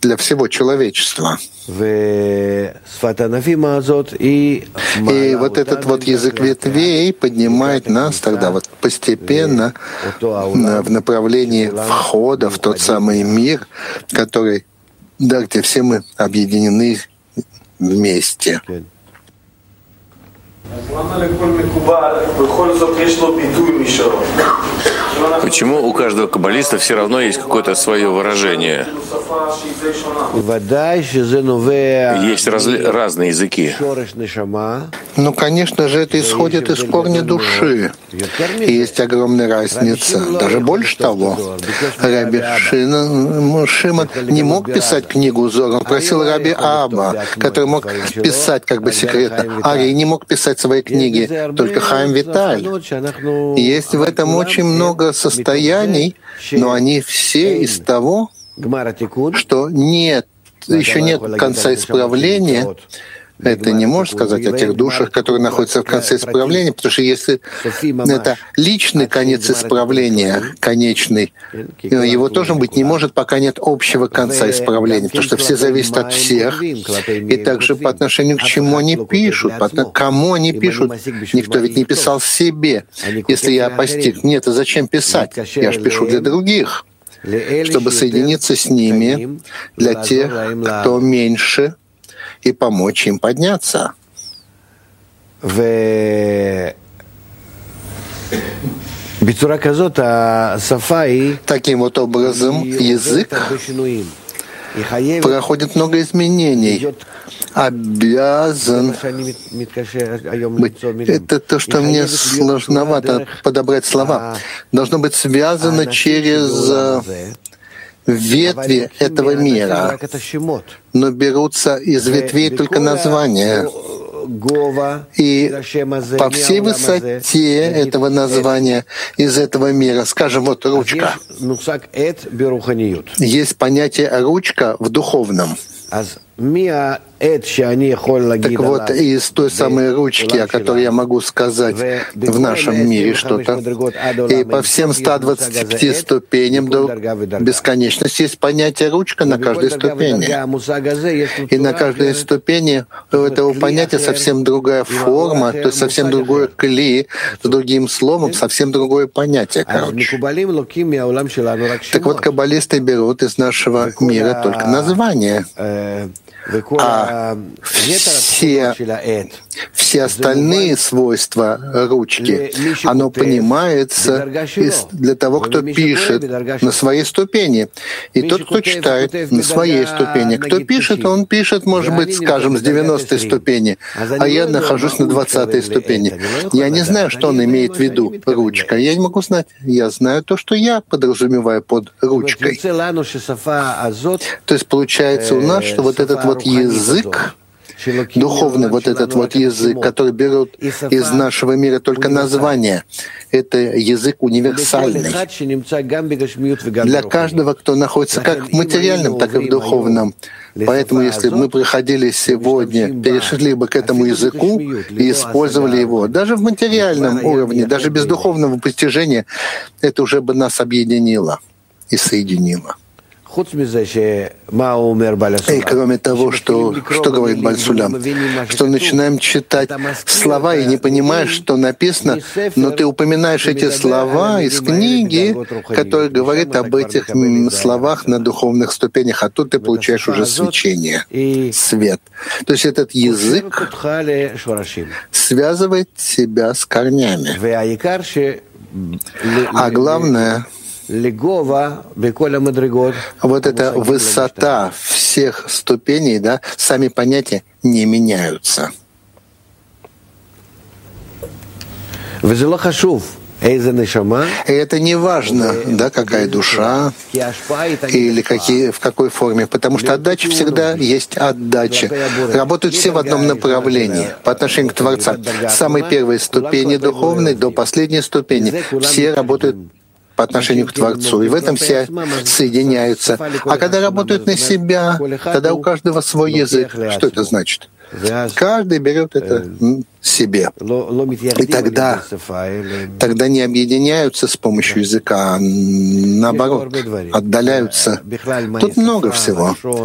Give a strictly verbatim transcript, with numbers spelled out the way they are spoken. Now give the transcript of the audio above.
для всего человечества. И вот этот вот язык ветвей поднимает нас тогда вот постепенно в направлении входа в тот самый мир, который, да, где все мы объединены вместе. Почему у каждого каббалиста все равно есть какое-то свое выражение? Есть разли- разные языки. Ну, конечно же, это исходит из корня души. И есть огромная разница. Даже больше того, Раби Шина- Шимон не мог писать книгу Зор. Он просил Раби Аба, который мог писать как бы секретно. Арий не мог писать свои книги, только Хаим Виталь. Есть в этом очень много состояний, но они все из того, что нет, еще нет конца исправления. Это не может сказать о тех душах, которые находятся в конце исправления, потому что если это личный конец исправления, конечный, его тоже быть не может, пока нет общего конца исправления, потому что все зависят от всех, и также по отношению к чему они пишут, по отношению к кому они пишут. Никто ведь не писал себе. Если я постиг, нет, а зачем писать? Я же пишу для других, чтобы соединиться с ними, для тех, кто меньше, и помочь им подняться. Таким вот образом язык проходит много изменений. Обязан быть. Это то, что мне сложновато подобрать слова. Должно быть связано через ветви этого мира, но берутся из ветвей только названия. И по всей высоте этого названия из этого мира, скажем, вот ручка, есть понятие ручка в духовном. Так вот, из той самой ручки, о которой я могу сказать в нашем мире что-то, и по всем ста двадцати пяти ступеням до бесконечности есть понятие ручка на каждой ступени. И на каждой ступени у этого понятия совсем другая форма, то есть совсем другой кли, с другим словом, совсем другое понятие, короче. Так вот, каббалисты берут из нашего мира только название. А все, все остальные свойства ручки, оно понимается из, для того, кто пишет на своей ступени. И тот, кто читает на своей ступени. Кто пишет, он пишет, может быть, скажем, с девяностой ступени, а я нахожусь на двадцатой ступени. Я не знаю, что он имеет в виду, ручка. Я не могу знать. Я знаю то, что я подразумеваю под ручкой. То есть получается у нас, что вот этот вот язык, духовный вот этот вот язык, который берут из нашего мира только название, это язык универсальный. Для каждого, кто находится как в материальном, так и в духовном. Поэтому, если бы мы приходили сегодня, перешли бы к этому языку и использовали его, даже в материальном уровне, даже без духовного постижения, это уже бы нас объединило и соединило. И кроме того, что, что говорит Бааль Сулям, что начинаем читать слова и не понимаешь, что написано, но ты упоминаешь эти слова из книги, которая говорит об этих словах на духовных ступенях, а тут ты получаешь уже свечение, свет. То есть этот язык связывает себя с корнями. А главное, вот эта высота всех ступеней, да, сами понятия не меняются. И это не важно, да, какая душа или какие, в какой форме, потому что отдача всегда есть отдача. Работают все в одном направлении по отношению к Творцу. С самой первой ступени духовной до последней ступени все работают по отношению к Творцу, и в этом все соединяются. А когда работают на себя, тогда у каждого свой язык. Что это значит? Каждый берет это себе. И тогда, тогда не объединяются с помощью языка, а наоборот, отдаляются. Тут много всего.